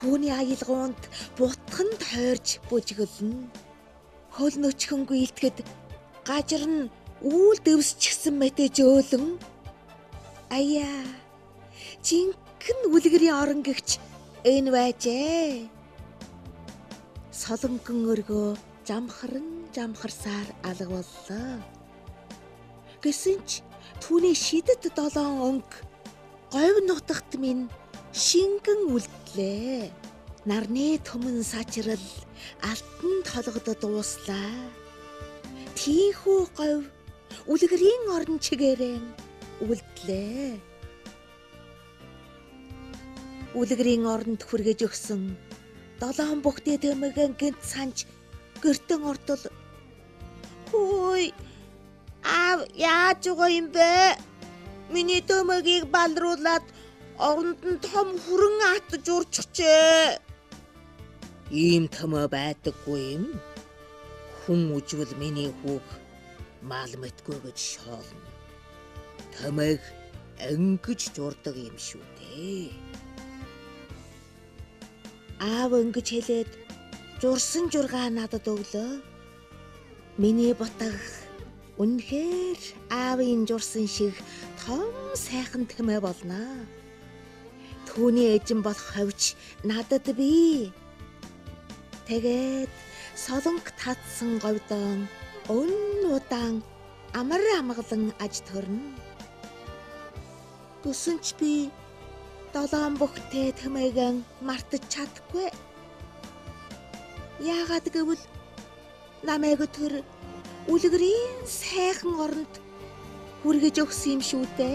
Түүний аялгаунд бутхан тойрж бүжгэлнэ. Хөл нөчхөнгүй илтгэд гажир нь үүл дэвсчихсэн мэтэ жөөлөн. Аяа. Жинхэнэ үлгэрийн орон гэгч энэ байжээ. Солонгон өргөө жамхарсаар алга боллоо. Гэсэн ч түүний шидэт 7 өнгө говь нутагт минь шингэн үлдлээ. Нарны төмөн сачрал алтан толгод дууслаа. Тийхүү говь үлгэрийн орон чигээрэн үлдлээ. Үлгэрийн оронд хүргэж өгсөн 7 бүхтэй тэмэгэн гинт санж гэртэн ортол хөөй аав яаж байгаа юм бэ? Миний тэмэгийг балруулад оронд нь том хүрэн атж урчжээ. Ийм тэмээ байдаггүй юм. Хүн үжвэл миний хүүг мал мэтгүй гэж шоолно. Тэмээг ангиж журдаг юм шүү дээ. Аав өнгөж хэлээд журсан жургаа надад өглөө. Миний ботаг үнэхээр аавын журсан шиг том сайхан тэмээ болно. Түүний эзэн болох хавьч надад бий. Тэгээд солонг татсан говьдон удаан амар амгалан аж төрнө. Гэсэн ч би 7 бүхтэй тэмээгэн мартаж чадахгүй. Яагаад гэвэл намайг тэр үлгэрийн сайхан оронд хүргэж өгсөн юм шүү дээ.